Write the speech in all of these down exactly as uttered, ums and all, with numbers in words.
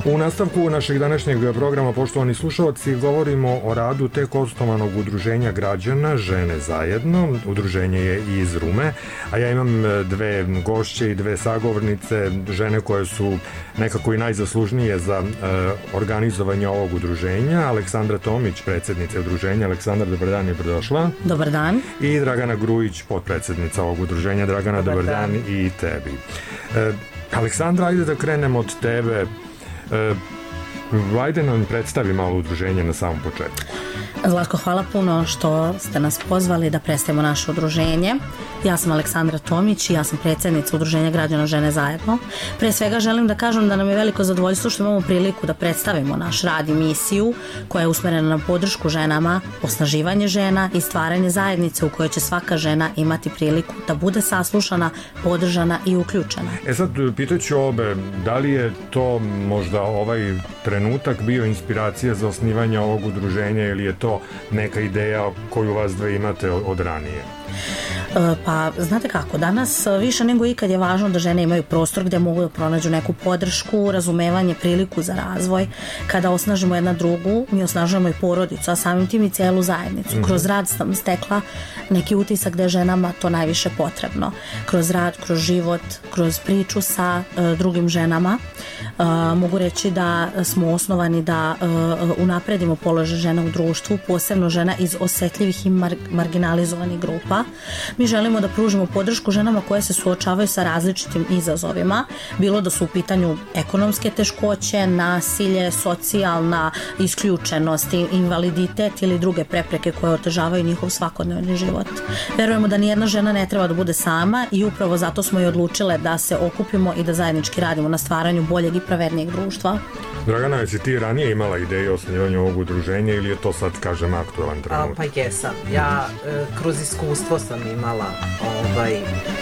U nastavku našeg današnjeg programa, poštovani slušalci, govorimo o radu tek osnovanog udruženja građana Žene zajedno. Udruženje je iz Rume, a ja imam dve gošće i dve sagovornice, žene koje su nekako i najzaslužnije za uh, organizovanje ovog udruženja. Aleksandra Tomić, predsjednica udruženja. Aleksandra, dobar dan i dobrodošla. Dobar dan. I Dragana Grujić, potpredsjednica ovog udruženja. Dragana, dobar, dobar dan. dan i tebi. Uh, Aleksandra, ajde da krenemo od tebe. Uh, ajde nam predstavi malo udruženje na samom početku. Zlatko, hvala puno što ste nas pozvali da predstavimo naše udruženje. Ja sam Aleksandra Tomić i ja sam predsjednica udruženja građana Žene zajedno. Pre svega želim da kažem da nam je veliko zadovoljstvo što imamo priliku da predstavimo naš rad i misiju koja je usmerena na podršku ženama, osnaživanje žena i stvaranje zajednice u kojoj će svaka žena imati priliku da bude saslušana, podržana i uključena. E sad, pitaću obe, da li je to možda ovaj trenutak bio inspiracija za osnivanje ovog udruženja ili je to neka ideja koju vas dve imate od ranije? Pa, znate kako, danas više nego ikad je važno da žene imaju prostor gdje mogu da pronađu neku podršku, razumevanje, priliku za razvoj. Kada osnažimo jedna drugu, mi osnažujemo i porodicu, a samim tim i celu zajednicu. Mm-hmm. Kroz rad sam stekla neki utisak da je ženama to najviše potrebno. Kroz rad, kroz život, kroz priču sa uh, drugim ženama. Uh, mogu reći da smo osnovani da uh, unapredimo položaj žena u društvu, posebno žena iz osetljivih i mar- marginalizovanih grupa. Mi želimo da pružimo podršku ženama koje se suočavaju sa različitim izazovima, bilo da su u pitanju ekonomske teškoće, nasilje, socijalna isključenost, invaliditet ili druge prepreke koje otežavaju njihov svakodnevni život. Verujemo da nijedna žena ne treba da bude sama i upravo zato smo i odlučile da se okupimo i da zajednički radimo na stvaranju boljeg i pravednijeg društva. Dragana, jesi ti ranije imala ideju o osnivanju ovog udruženja ili je to sad, kažem, aktualan trenutak? Pa jesam. Ja e, kroz iskustvo sam imala ovaj,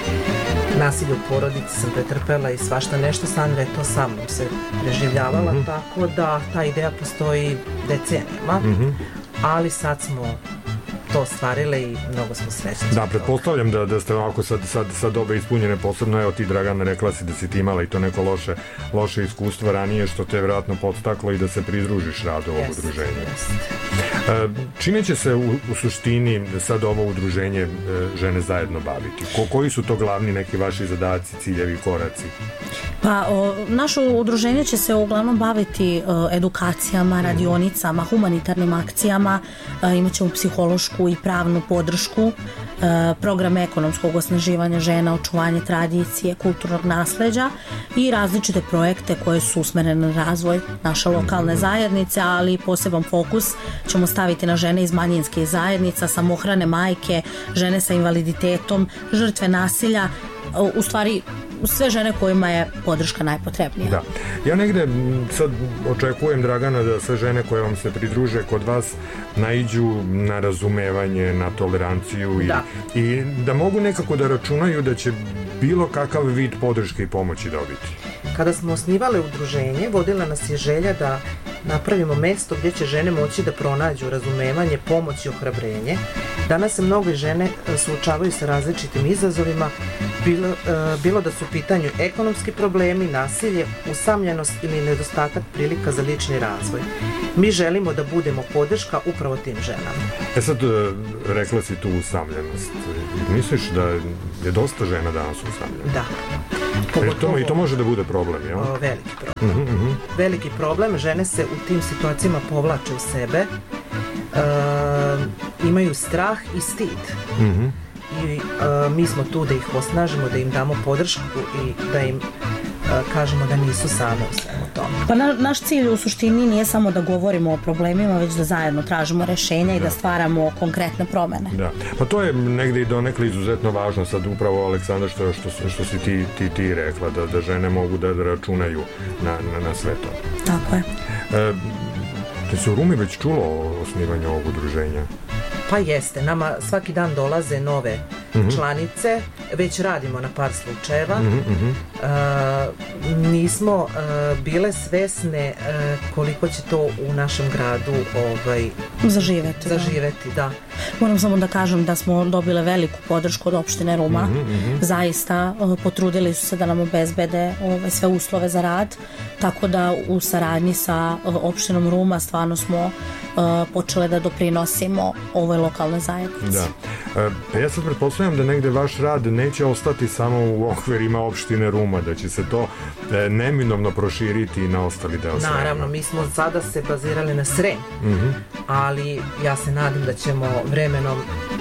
nasilje u porodici, sam pretrpela i svašta nešto. Sandra je to sa mnom se preživljavala, mm-hmm. tako da ta ideja postoji decenijama, mm-hmm. ali sad smo to ostvarile i mnogo smo srećni. Da, pretpostavljam da, da ste ovako sad, sad, sad obe ispunjene, posebno evo ti, Dragana, rekla si da si ti imala i to neko loše, loše iskustvo ranije što te vjerojatno podstaklo i da se pridružiš radu ovog jest, udruženja. Jest. E, čime će se u, u suštini sad ovo udruženje Žene zajedno baviti? Ko, koji su to glavni neki vaši zadaci, ciljevi, koraci? Pa, o, naše udruženje će se uglavnom baviti o, edukacijama, radionicama, humanitarnim akcijama, o, imat ćemo psihološku i pravnu podršku, e, programe ekonomskog osnaživanja žena, očuvanje tradicije, kulturnog nasleđa i različite projekte koje su usmerene na razvoj naše lokalne zajednice, ali poseban fokus ćemo staviti na žene iz manjinskih zajednica, samohrane majke, žene sa invaliditetom, žrtve nasilja, u stvari sve žene kojima je podrška najpotrebnija. Da. Ja negde sad očekujem, Dragana, da sve žene koje vam se pridruže kod vas naiđu na razumevanje, na toleranciju i da. i da mogu nekako da računaju da će bilo kakav vid podrške i pomoći dobiti. Kada smo osnivale udruženje, vodila nas je želja da napravimo mesto gdje će žene moći da pronađu razumevanje, pomoć i ohrabrenje. Danas se mnoge žene suočavaju sa različitim izazovima, bilo, bilo da su u pitanju ekonomski problemi, nasilje, usamljenost ili nedostatak prilika za lični razvoj. Mi želimo da budemo podrška upravo tim ženama. E sad, rekla si tu usamljenost. Misliš da je dosta žena danas usamljena? Da. Pogotovo, I to može da bude problem, jel? O, veliki problem. Uh-huh, uh-huh. Veliki problem, žene se u tim situacijama povlače u sebe, e, imaju strah i stid. Uh-huh. I e, mi smo tu da ih osnažimo, da im damo podršku i da im e, kažemo da nisu same u svemu tome. Pa na, naš cilj u suštini nije samo da govorimo o problemima, već da zajedno tražimo rešenja i da, da stvaramo konkretne promene. Da. Pa to je negdje i donekle izuzetno važno, sad upravo, Aleksandra, što, što, što si ti, ti, ti rekla, da, da žene mogu da, da računaju na, na, na sve to. Tako je. E, te se u Rumi već čulo o osnivanju ovog udruženja? Pa jeste, nama svaki dan dolaze nove mm-hmm. članice, već radimo na par slučajeva. Mm-hmm. Uh, nismo uh, bile svesne uh, koliko će to u našem gradu ovaj, zaživeti. zaživeti da. Moram samo da kažem da smo dobile veliku podršku od opštine Ruma. Mm-hmm. Zaista uh, potrudili su se da nam obezbede ovaj, sve uslove za rad, tako da u saradnji sa uh, opštinom Ruma stvarno smo uh, počele da doprinosimo ovoj lokalnoj zajednici. Da. E, ja sad pretpostavljam da negde vaš rad neće ostati samo u okvirima opštine Ruma, da će se to e, neminovno proširiti na ostali deo Srema. Naravno, mi smo sada se bazirali na Srem, mm-hmm. ali ja se nadam da ćemo vremenom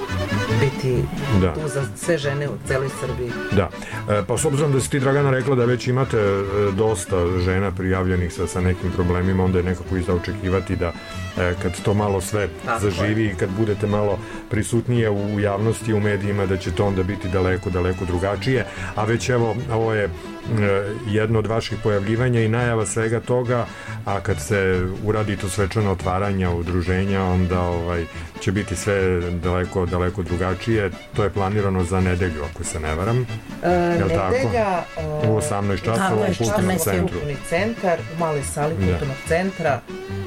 biti da. tu za sve žene u celoj Srbiji. Da, e, pa s obzirom da si ti, Dragana, rekla da već imate e, dosta žena prijavljenih sa, sa nekim problemima, onda je nekako i za očekivati da e, kad to malo sve Tako zaživi je. i kad budete malo prisutnije u javnosti, u medijima, da će to onda biti daleko, daleko drugačije, a već evo, ovo je jedno od vaših pojavljivanja i najava svega toga, a kad se uradi to svečano otvaranja udruženja, onda ovaj, će biti sve daleko, daleko drugačije. To je planirano za nedelju, ako se ne varam. E, nedelja u osamnaest časova u kulturnom centru. Kulturni centar, u maloj sali kulturnog da. centra.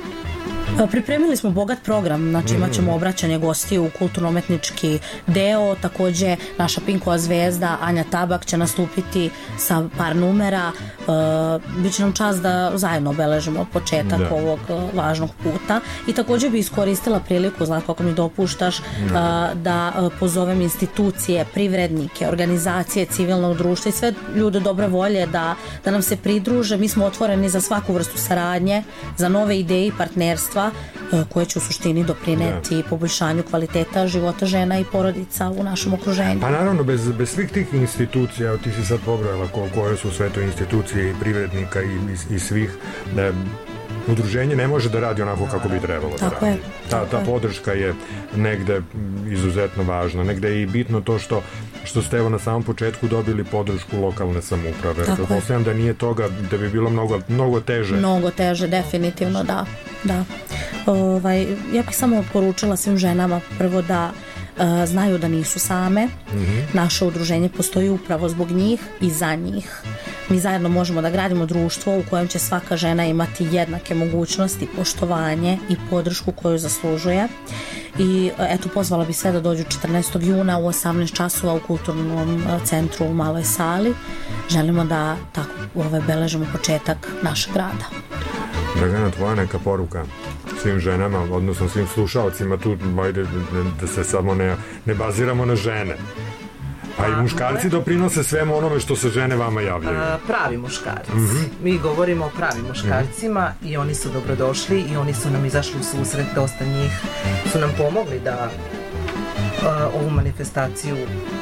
Pripremili smo bogat program, znači imat ćemo obraćanje gostiju u kulturno-umetnički deo, takođe naša Pinkova zvezda Anja Tabak će nastupiti sa par numera, uh, bit će nam čast da zajedno obeležimo početak da. ovog uh, važnog puta i takođe bi iskoristila priliku, Zlatko, ako mi dopuštaš, da, uh, da uh, pozovem institucije, privrednike, organizacije civilnog društva i sve ljude dobre volje da, da nam se pridruže. Mi smo otvoreni za svaku vrstu saradnje, za nove ideje i partnerstva koje će u suštini doprineti da. poboljšanju kvaliteta života žena i porodica u našem okruženju. Pa naravno, bez, bez svih tih institucija, ti si sad pobrojala ko, koje su sve to institucije i privrednika i, i, i svih, ne, udruženje ne može da radi onako kako bi trebalo da tako radi. Je, ta, ta podrška je negde izuzetno važna. Negde je i bitno to što, što ste evo na samom početku dobili podršku lokalne samouprave. Pretpostavljam da nije toga, da bi bilo mnogo, mnogo teže. Mnogo teže, definitivno, da. da. Ovaj, ja bih samo poručila svim ženama prvo da uh, znaju da nisu same. Mm-hmm. Naše udruženje postoji upravo zbog njih i za njih. Mi zajedno možemo da gradimo društvo u kojem će svaka žena imati jednake mogućnosti, poštovanje i podršku koju zaslužuje. I eto, pozvala bi sve da dođu četrnaestog juna u osamnaest časova u kulturnom centru u maloj sali. Želimo da tako ove, beležimo početak našeg rada. Dragana, tvoja neka poruka svim ženama, odnosno svim slušalcima tu, ajde, da se samo ne, ne baziramo na žene. A i muškarci doprinose svemu onome što se žene vama javljaju. A, pravi muškarci. Mm-hmm. Mi govorimo o pravim muškarcima mm-hmm. i oni su dobrodošli i oni su nam izašli u susret, dosta njih su nam pomogli da a, ovu manifestaciju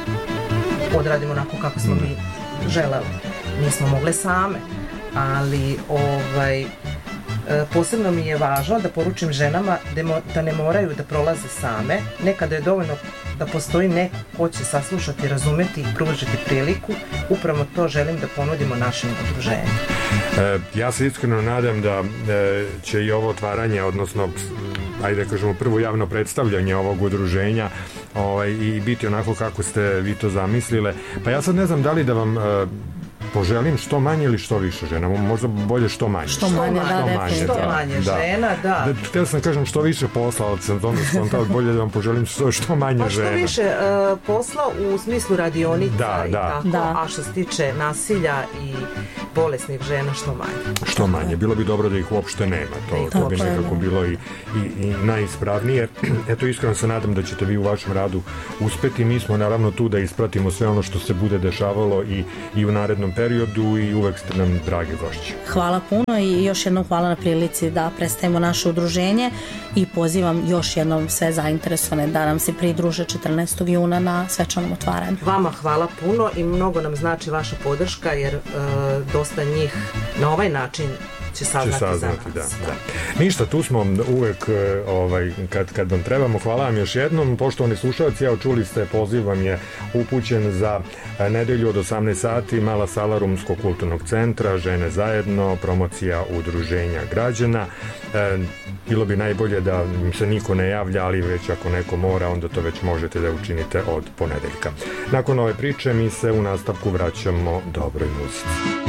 odradimo onako kako smo mm. mi želeli. Nismo mogle same, ali ovaj posebno mi je važno da poručim ženama da ne moraju da prolaze same. Nekada je dovoljno da postoji neko ko će saslušati, razumeti i pružiti priliku. Upravo to želim da ponudimo našem udruženju. E, ja se iskreno nadam da e, će i ovo otvaranje, odnosno ajde da kažemo prvo javno predstavljanje ovog udruženja ovaj, i biti onako kako ste vi to zamislile. Pa ja sad ne znam da li da vam e, poželim što manje ili što više žena, možda bolje što manje. Što manje, što da, manje, što manje da. žena, da. da. Htio sam kažem što više posla, ali sam to bolje da vam poželim što, što manje pa žena. Pa što više uh, posla u smislu radionica da, i da. tako, da. a što se tiče nasilja i bolesnih žena, što manje. Što manje, bilo bi dobro da ih uopšte nema, to, to bi nekako bilo i, i, i najispravnije. Eto, iskreno se nadam da ćete vi u vašem radu uspeti. Mi smo naravno tu da ispratimo sve ono što se bude dešavalo i, i u narednom periodu i uvek ste nam dragi gošći. Hvala puno i još jednom hvala na prilici da predstavimo naše udruženje i pozivam još jednom sve zainteresovane da nam se pridruže četrnaestog juna na svečanom otvaranju. Vama hvala puno i mnogo nam znači vaša podrška jer e, dosta njih na ovaj način će saznati, će saznati za nas. Da, da. Ništa, tu smo uvek ovaj, kad, kad vam trebamo. Hvala vam još jednom. Poštovani slušalci, evo čuli ste, poziv vam je upućen za nedelju od osamnaest sati, mala sala Rumskog kulturnog centra, Žene zajedno, promocija udruženja građana. E, bilo bi najbolje da se niko ne javlja, ali već ako neko mora, onda to već možete da učinite od ponedeljka. Nakon ove priče mi se u nastavku vraćamo dobroj muzici.